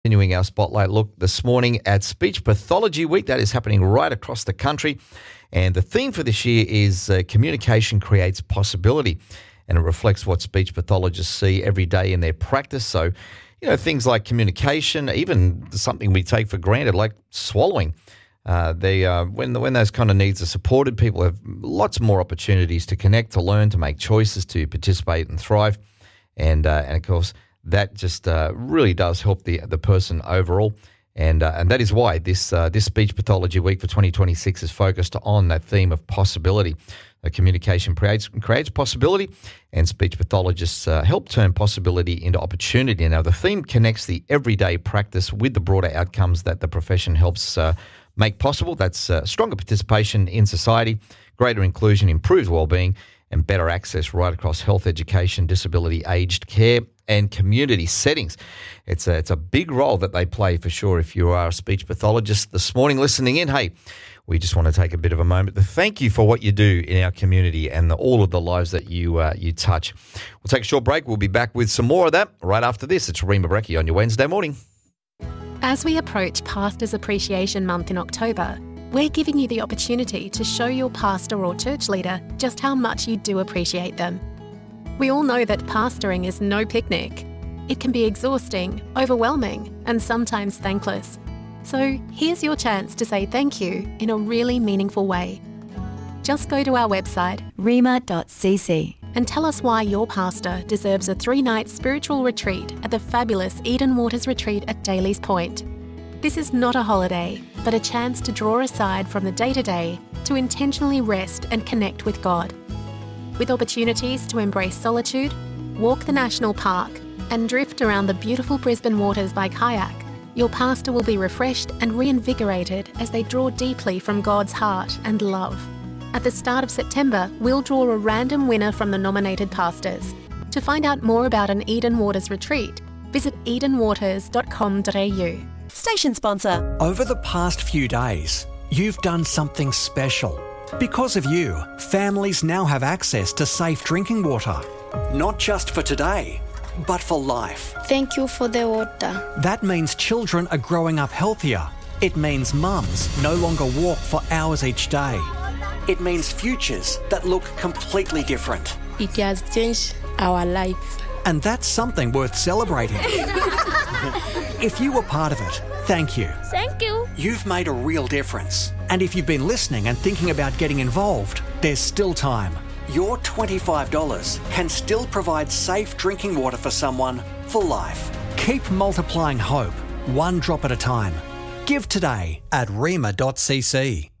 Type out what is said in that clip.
Continuing our spotlight look this morning at Speech Pathology Week. That is happening right across the country. And the theme for this year is communication creates possibility. And it reflects what speech pathologists see every day in their practice. So, things like communication, even something we take for granted, like swallowing. When those kind of needs are supported, people have lots more opportunities to connect, to learn, to make choices, to participate and thrive. And of course, that just really does help the person overall. And that is why this Speech Pathology Week for 2026 is focused on that theme of possibility. Communication creates possibility, and speech pathologists help turn possibility into opportunity. Now, the theme connects the everyday practice with the broader outcomes that the profession helps make possible. That's stronger participation in society, greater inclusion, improved wellbeing, and better access right across health, education, disability, aged care, and community settings. It's a big role that they play for sure. If you are a speech pathologist this morning listening in, hey, we just want to take a bit of a moment to thank you for what you do in our community and all of the lives that you touch. We'll take a short break. We'll be back with some more of that right after this. It's Rima Brecki on your Wednesday morning. As we approach Pastors Appreciation Month in October, we're giving you the opportunity to show your pastor or church leader just how much you do appreciate them. We all know that pastoring is no picnic. It can be exhausting, overwhelming, and sometimes thankless. So here's your chance to say thank you in a really meaningful way. Just go to our website, rima.cc, and tell us why your pastor deserves a 3-night spiritual retreat at the fabulous Eden Waters Retreat at Daly's Point. This is not a holiday, but a chance to draw aside from the day-to-day to intentionally rest and connect with God. With opportunities to embrace solitude, walk the national park, and drift around the beautiful Brisbane waters by kayak, your pastor will be refreshed and reinvigorated as they draw deeply from God's heart and love. At the start of September, we'll draw a random winner from the nominated pastors. To find out more about an Eden Waters retreat, visit edenwaters.com.au. Station sponsor. Over the past few days, you've done something special. Because of you, families now have access to safe drinking water. Not just for today, but for life. Thank you for the water. That means children are growing up healthier. It means mums no longer walk for hours each day. It means futures that look completely different. It has changed our life. And that's something worth celebrating. If you were part of it, thank you. Thank you. You've made a real difference. And if you've been listening and thinking about getting involved, there's still time. Your $25 can still provide safe drinking water for someone for life. Keep multiplying hope, one drop at a time. Give today at rima.cc.